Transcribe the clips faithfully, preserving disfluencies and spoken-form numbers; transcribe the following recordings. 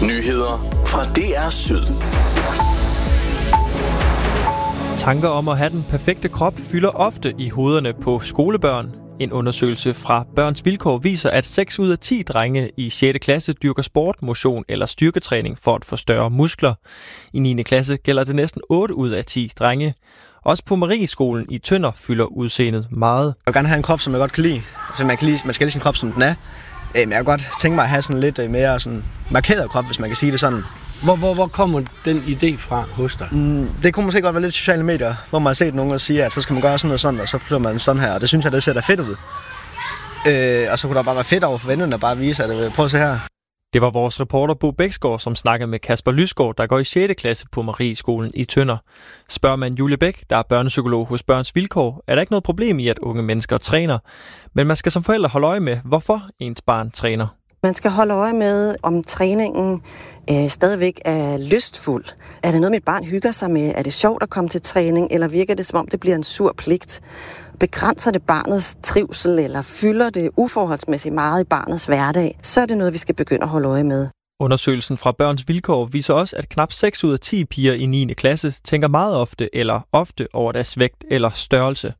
Nyheder fra D R Syd. Tanker om at have den perfekte krop fylder ofte i hovederne på skolebørn. En undersøgelse fra Børns Vilkår viser, at seks ud af ti drenge i sjette klasse dyrker sport, motion eller styrketræning for at få større muskler. I niende klasse gælder det næsten otte ud af ti drenge. Også på Marieskolen i Tønder fylder udseendet meget. Jeg vil gerne have en krop, som jeg godt kan lide. Så man, kan lide, man skal lide sin krop, som den er. Men jeg kan godt tænke mig at have sådan lidt mere sådan markeret krop, hvis man kan sige det sådan. Hvor, hvor, hvor kommer den idé fra hos dig? Mm, det kunne måske godt være lidt sociale medier, hvor man har set nogen og sige, at så skal man gøre sådan noget sådan, og så bliver man sådan her. Og det synes jeg, det ser da fedt ud. Øh, og så kunne der bare være fedt over for vennerne at bare vise, at prøv at se her. Det var vores reporter Bo Bæksgaard, som snakkede med Kasper Lysgaard, der går i sjette klasse på Marieskolen i Tønder. Spørger man Julie Bæk, der er børnepsykolog hos Børns Vilkår, er der ikke noget problem i, at unge mennesker træner. Men man skal som forældre holde øje med, hvorfor ens barn træner. Man skal holde øje med, om træningen øh, stadigvæk er lystfuld. Er det noget, mit barn hygger sig med? Er det sjovt at komme til træning, eller virker det, som om det bliver en sur pligt? Begrænser det barnets trivsel, eller fylder det uforholdsmæssigt meget i barnets hverdag? Så er det noget, vi skal begynde at holde øje med. Undersøgelsen fra Børns Vilkår viser også, at knap seks ud af ti piger i niende klasse tænker meget ofte eller ofte over deres vægt eller størrelse.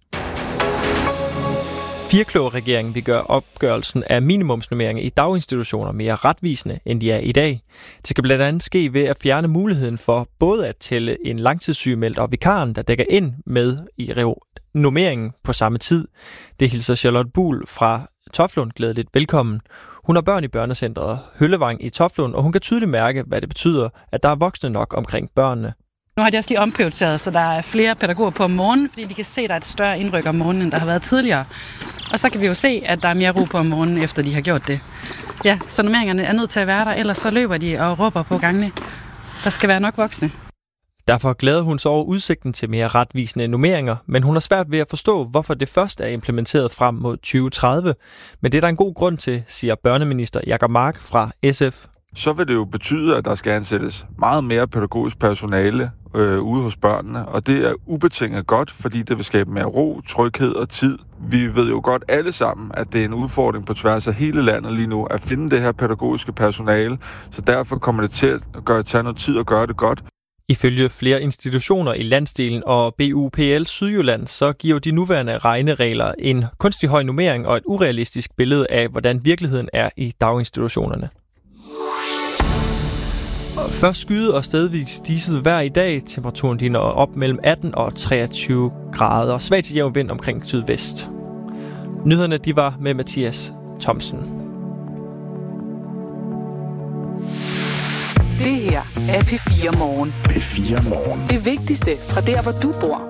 Firkløver-regeringen vil gøre opgørelsen af minimumsnormeringer i daginstitutioner mere retvisende, end de er i dag. Det skal blandt andet ske ved at fjerne muligheden for både at tælle en langtidssygemeldt og vikaren, der dækker ind med i normeringen på samme tid. Det hilser Charlotte Buhl fra Toflund glædeligt velkommen. Hun har børn i børnecentret Høllevang i Toflund, og hun kan tydeligt mærke, hvad det betyder, at der er voksne nok omkring børnene. Nu har de også lige omprioriteret, så der er flere pædagoger på om morgenen, fordi de kan se, at der er et større indryk om morgenen, end der har været tidligere. Og så kan vi jo se, at der er mere ro på om morgenen, efter de har gjort det. Ja, så normeringerne er nødt til at være der, ellers så løber de og råber på gangene. Der skal være nok voksne. Derfor glæder hun sig over udsigten til mere retvisende normeringer, men hun har svært ved at forstå, hvorfor det først er implementeret frem mod tyve tredive. Men det er der en god grund til, siger børneminister Jakob Mark fra S F. Så vil det jo betyde, at der skal ansættes meget mere pædagogisk personale øh, ude hos børnene, og det er ubetinget godt, fordi det vil skabe mere ro, tryghed og tid. Vi ved jo godt alle sammen, at det er en udfordring på tværs af hele landet lige nu at finde det her pædagogiske personale, så derfor kommer det til at gøre, tage noget tid at gøre det godt. Ifølge flere institutioner i landsdelen og B U P L Sydjylland, så giver de nuværende regneregler en kunstig høj normering og et urealistisk billede af, hvordan virkeligheden er i daginstitutionerne. Først skyde og stedvis diset vejr i dag. Temperaturen ligner op mellem atten og treogtyve grader. Svag til jævn vind omkring sydvest. Nyhederne de var med Mathias Thomsen. Det her er P fire Morgen. P fire Morgen. Det vigtigste fra der, hvor du bor.